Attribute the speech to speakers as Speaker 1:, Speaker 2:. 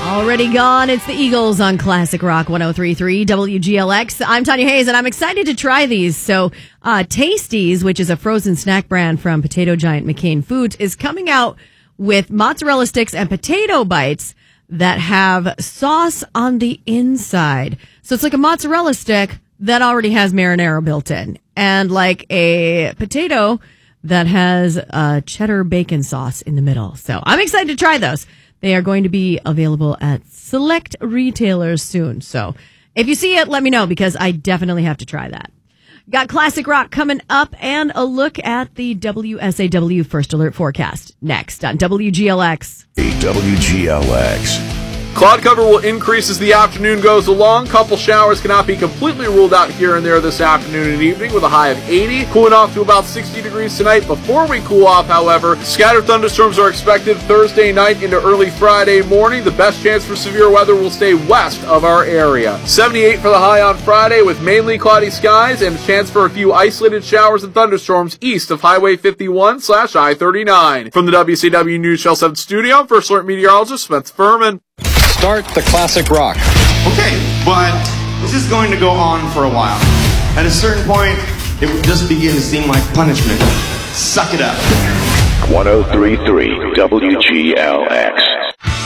Speaker 1: Already gone. It's the Eagles on Classic Rock 103.3 WGLX. I'm Tanya Hayes, and I'm excited to try these. So, Tasties, which is a frozen snack brand from potato giant McCain Foods, is coming out with mozzarella sticks and potato bites that have sauce on the inside. So it's like a mozzarella stick that already has marinara built in, and like a potato that has cheddar bacon sauce in the middle. So I'm excited to try those. They are going to be available at select retailers soon. So if you see it, let me know, because I definitely have to try that. Got Classic Rock coming up and a look at the WSAW First Alert forecast next on WGLX.
Speaker 2: WGLX.
Speaker 3: Cloud cover will increase as the afternoon goes along. Couple showers cannot be completely ruled out here and there this afternoon and evening, with a high of 80. Cooling off to about 60 degrees tonight. Before we cool off, however, scattered thunderstorms are expected Thursday night into early Friday morning. The best chance for severe weather will stay west of our area. 78 for the high on Friday, with mainly cloudy skies and a chance for a few isolated showers and thunderstorms east of Highway 51/I-39. From the WCW News Channel 7 studio, First Alert meteorologist Spencer Furman.
Speaker 4: Start the Classic Rock.
Speaker 5: Okay, but this is going to go on for a while. At a certain point, it would just begin to seem like punishment. Suck it up.
Speaker 2: 103.3 WGLX.